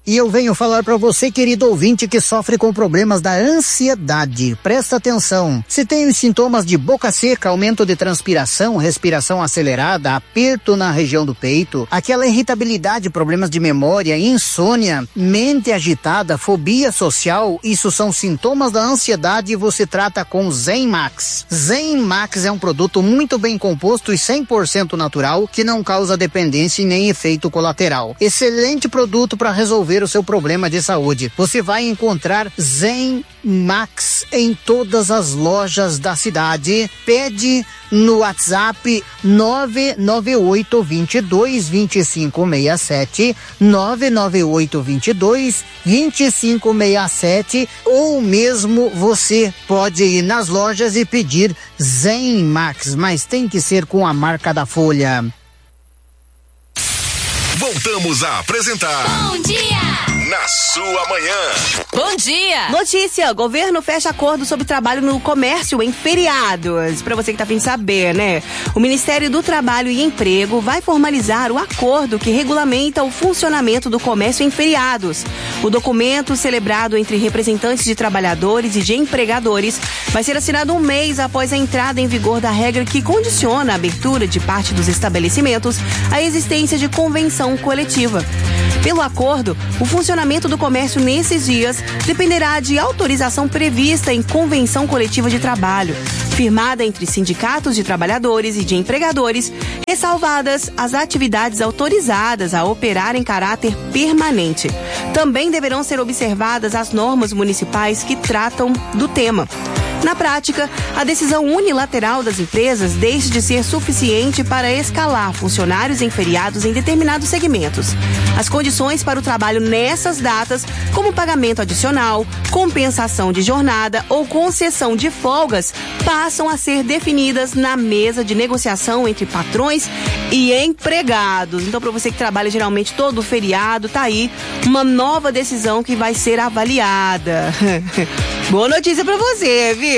E eu venho falar para você, querido ouvinte, que sofre com problemas da ansiedade. Presta atenção. Se tem os sintomas de boca seca, aumento de transpiração, respiração acelerada, aperto na região do peito, aquela irritabilidade, problemas de memória, insônia, mente agitada, fobia social, isso são sintomas da ansiedade e você trata com Zen Max. Zen Max é um produto muito bem composto e 100% natural que não causa dependência e nem efeito colateral. Excelente produto para resolver o seu problema de saúde. Você vai encontrar Zen Max em todas as lojas da cidade. Pede no WhatsApp 998222567, 998222567, ou mesmo você pode ir nas lojas e pedir Zen Max, mas tem que ser com a marca da Folha. Voltamos a apresentar Bom Dia! Na sua manhã. Bom dia! Notícia: governo fecha acordo sobre trabalho no comércio em feriados. Pra você que tá afim de saber, né? O Ministério do Trabalho e Emprego vai formalizar o acordo que regulamenta o funcionamento do comércio em feriados. O documento, celebrado entre representantes de trabalhadores e de empregadores, vai ser assinado um mês após a entrada em vigor da regra que condiciona a abertura de parte dos estabelecimentos à existência de convenção coletiva. Pelo acordo, o funcionamento do comércio nesses dias dependerá de autorização prevista em convenção coletiva de trabalho, firmada entre sindicatos de trabalhadores e de empregadores, ressalvadas as atividades autorizadas a operar em caráter permanente. Também deverão ser observadas as normas municipais que tratam do tema. Na prática, a decisão unilateral das empresas deixa de ser suficiente para escalar funcionários em feriados em determinados segmentos. As condições para o trabalho nessas datas, como pagamento adicional, compensação de jornada ou concessão de folgas, passam a ser definidas na mesa de negociação entre patrões e empregados. Então, para você que trabalha geralmente todo feriado, tá aí uma nova decisão que vai ser avaliada. Boa notícia para você, viu?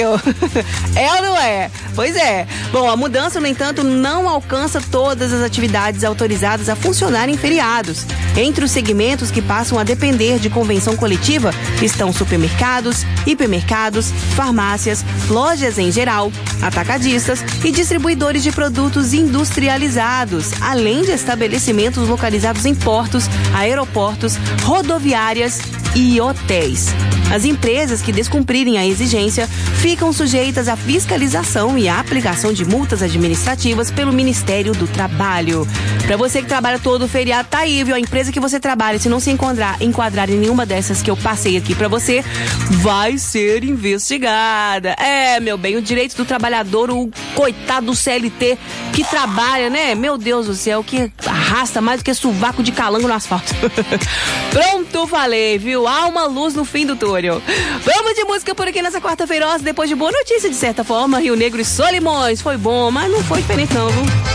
É ou não é? Pois é. Bom, a mudança, no entanto, não alcança todas as atividades autorizadas a funcionar em feriados. Entre os segmentos que passam a depender de convenção coletiva estão supermercados, hipermercados, farmácias, lojas em geral, atacadistas e distribuidores de produtos industrializados, além de estabelecimentos localizados em portos, aeroportos, rodoviárias e hotéis. As empresas que descumprirem a exigência ficam sujeitas à fiscalização e à aplicação de multas administrativas pelo Ministério do Trabalho. Para você que trabalha todo o feriado, tá aí, viu? A empresa que você trabalha, se não se enquadrar em nenhuma dessas que eu passei aqui para você, vai ser investigada. É, meu bem, o direito do trabalhador, o coitado do CLT que trabalha, né? Meu Deus do céu, que arrasta mais do que sovaco de calango no asfalto. Pronto, falei, viu? Há uma luz no fim do túnel. Vamos de música por aqui nessa quarta-feira, depois de boa notícia, de certa forma, Rio Negro e Solimões. Foi bom, mas não foi diferente não, viu?